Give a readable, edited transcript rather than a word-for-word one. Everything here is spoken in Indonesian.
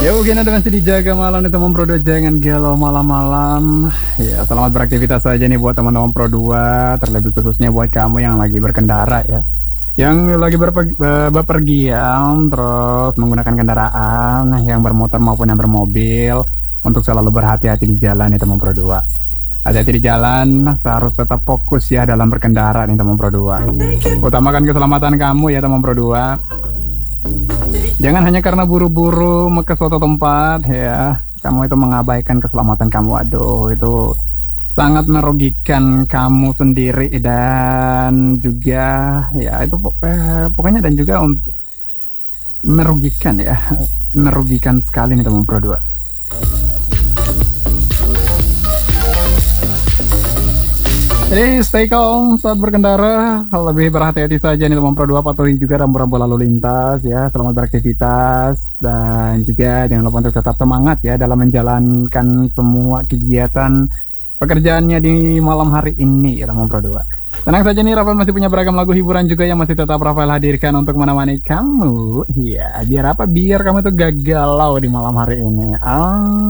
Ya mungkin ada masih dijaga malam nih teman Pro 2, jangan galau malam-malam. Ya selamat beraktivitas saja nih buat teman-teman Pro 2, terlebih khususnya buat kamu yang lagi berkendara ya. Yang lagi bepergian terus menggunakan kendaraan yang bermotor maupun yang bermobil, untuk selalu berhati-hati di jalan nih teman Pro 2. Hati-hati di jalan, harus tetap fokus ya dalam berkendara nih teman Pro 2. Utamakan keselamatan kamu ya teman Pro 2. Jangan hanya karena buru-buru ke suatu tempat ya, kamu itu mengabaikan keselamatan kamu. Aduh, itu sangat merugikan kamu sendiri dan juga ya itu pokoknya dan juga untuk merugikan ya, merugikan sekali nih teman Pro 2. Jadi stay calm saat berkendara, lebih berhati-hati saja nih teman Pro 2, patuhi juga rambu-rambu lalu lintas ya, selamat beraktivitas dan juga jangan lupa untuk tetap semangat ya dalam menjalankan semua kegiatan pekerjaannya di malam hari ini ya teman Pro 2. Tenang saja nih, Rafael masih punya beragam lagu hiburan juga yang masih tetap Rafael hadirkan untuk menemani kamu. Iya, biar apa? Biar kamu tuh gak galau di malam hari ini.